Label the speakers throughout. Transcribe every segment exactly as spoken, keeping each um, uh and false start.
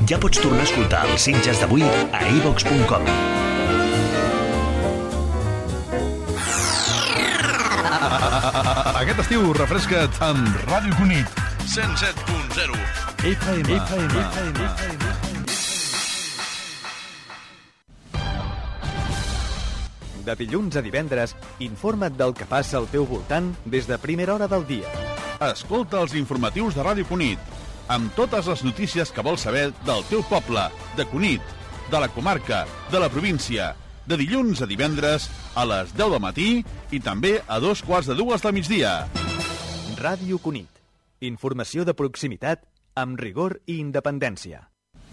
Speaker 1: Ja pots tornar a escoltar els Sitges d'avui a i vox punt com.
Speaker 2: Aquest estiu refresca't amb Ràdio Cunit cent set punt zero F M. F M. F M.
Speaker 3: De dilluns a divendres, informa't del que passa al teu voltant des de primera hora del dia.
Speaker 2: Escolta els informatius de Ràdio Cunit, amb totes les notícies que vols saber del teu poble, de Cunit, de la comarca, de la província, de dilluns a divendres a les deu del matí i també a dos quarts de dues del migdia.
Speaker 3: Ràdio Cunit. Informació de proximitat amb rigor i independència.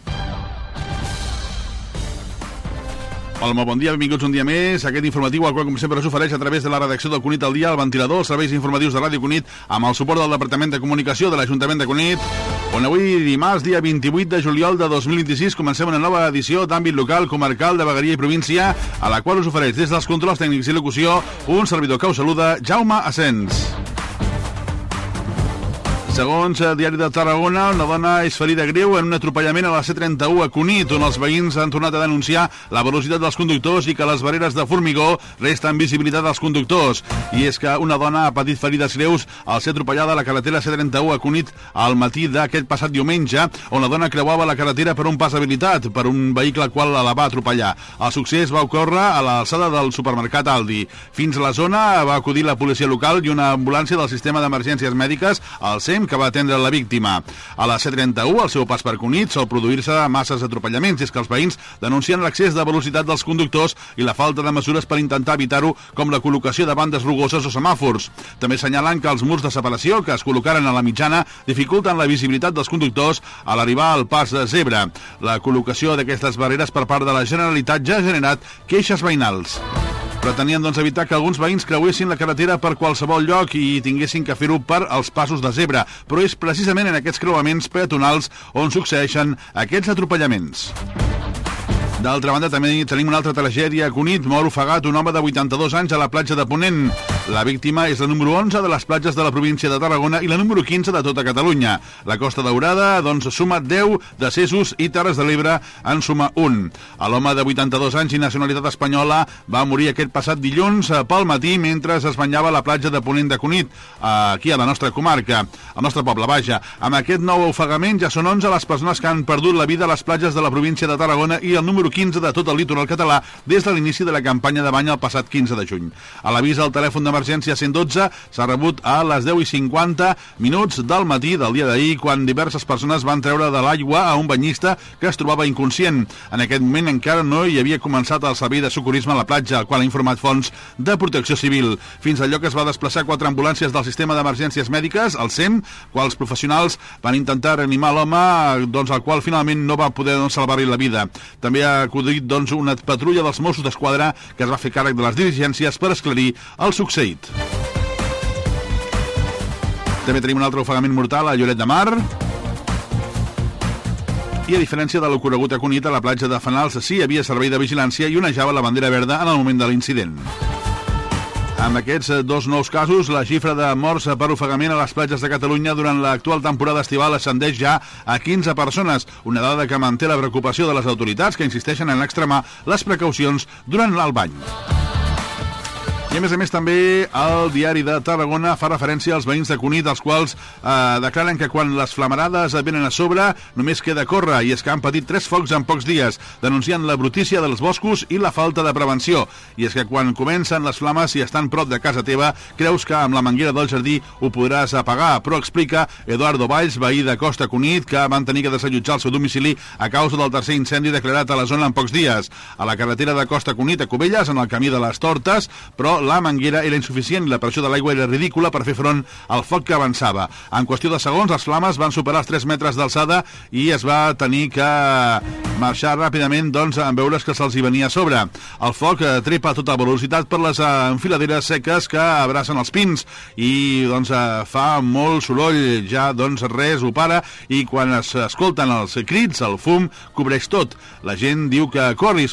Speaker 2: Hola, molt bon dia, benvinguts un dia més. Aquest informatiu, al qual, com sempre, s'ofereix a través de la redacció del Cunit al dia, el ventilador, els serveis informatius de Ràdio Cunit, amb el suport del Departament de Comunicació de l'Ajuntament de Cunit, on avui, dimarts, dia vint-i-vuit de juliol de dos mil vint-i-sis, comencem una nova edició d'àmbit local, comarcal, de vegueria i província, a la qual us ofereix des dels controls tècnics i locució un servidor que us saluda, Jaume Asens. Segons el Diari de Tarragona, una dona és ferida greu en un atropellament a la C trenta-u a Cunit, on els veïns han tornat a denunciar la velocitat dels conductors i que les bareres de formigó resten visibilitat als conductors. I és que una dona ha patit ferides greus al ser atropellada a la carretera C trenta-u a Cunit al matí d'aquest passat diumenge, on la dona creuava la carretera per un pas habilitat per un vehicle al qual la va atropellar. El succés va ocórrer a l'alçada del supermercat Aldi. Fins a la zona va acudir la policia local i una ambulància del sistema d'emergències mèdiques, al S E M, que va atendre la víctima. A la C trenta-u, al seu pas per Cunit, sol produir-se masses atropellaments, i és que els veïns denuncien l'excés de velocitat dels conductors i la falta de mesures per intentar evitar-ho, com la col·locació de bandes rugoses o semàfors. També senyalen que els murs de separació que es col·locaren a la mitjana dificulten la visibilitat dels conductors a l'arribar al pas de zebra. La col·locació d'aquestes barreres per part de la Generalitat ja ha generat queixes veïnals. Pretenien, doncs, evitar que alguns veïns creuessin la carretera per qualsevol lloc i tinguessin que fer-ho per als passos de zebra, però és precisament en aquests creuaments peatonals on succeeixen aquests atropellaments. D'altra banda, també tenim una altra tragèdia a Cunit. Mor ofegat un home de vuitanta-dos anys a la platja de Ponent. La víctima és la número onze de les platges de la província de Tarragona i la número quinze de tota Catalunya. La Costa Daurada, doncs, suma deu decessos i Terres de l'Ebre en suma un. L'home de vuitanta-dos anys i nacionalitat espanyola va morir aquest passat dilluns pel matí mentre es banyava a la platja de Ponent de Cunit, aquí a la nostra comarca, al nostre poble, vaja. Amb aquest nou ofegament ja són onze les persones que han perdut la vida a les platges de la província de Tarragona i el número quinze de tot el litoral català des de l'inici de la campanya de bany el passat quinze de juny. A l'avís al telèfon d'emergència cent dotze s'ha rebut a les deu i cinquanta minuts del matí del dia d'ahir, quan diverses persones van treure de l'aigua a un banyista que es trobava inconscient. En aquest moment encara no hi havia començat el servei de socorrisme a la platja, el qual ha informat fonts de protecció civil. Fins al lloc es va desplaçar quatre ambulàncies del sistema d'emergències mèdiques, el S E M, quals professionals van intentar reanimar l'home, doncs, al qual finalment no va poder, doncs, salvar-li la vida. També ha acudit, doncs, una patrulla dels Mossos d'Esquadra que es va fer càrrec de les diligències per esclarir el succeït. També tenim un altre ofegament mortal a Lloret de Mar. I a diferència de l'ocorregut a Cunit, a la platja de Fanals sí hi havia servei de vigilància i onejava la bandera verda en el moment de l'incident. Amb aquests dos nous casos, la xifra de morts per ofegament a les platges de Catalunya durant l'actual temporada estival ascendeix ja a quinze persones, una dada que manté la preocupació de les autoritats, que insisteixen en extremar les precaucions durant el bany. I a més a més també el Diari de Tarragona fa referència als veïns de Cunit, els quals eh, declaren que quan les flamarades venen a sobre només queda córrer, i és que han patit tres focs en pocs dies, denunciant la brutícia dels boscos i la falta de prevenció. I és que quan comencen les flames i estan prop de casa teva, creus que amb la manguera del jardí ho podràs apagar, però explica Eduardo Valls, veí de Costa Cunit, que van tenir que desallotjar el seu domicili a causa del tercer incendi declarat a la zona en pocs dies. A la carretera de Costa Cunit a Cubelles, en el camí de les Tortes, però la manguera era insuficient i la pressió de l'aigua era ridícula per fer front al foc que avançava. En qüestió de segons, les flames van superar els tres metres d'alçada i es va tenir que marxar ràpidament, doncs, en veure's que se'ls hi venia a sobre. El foc trepa a tota velocitat per les enfiladeres seques que abracen els pins i, doncs, fa molt soroll. Ja, doncs, res ho para, i quan es escolten els crits, el fum cobreix tot. La gent diu que corri,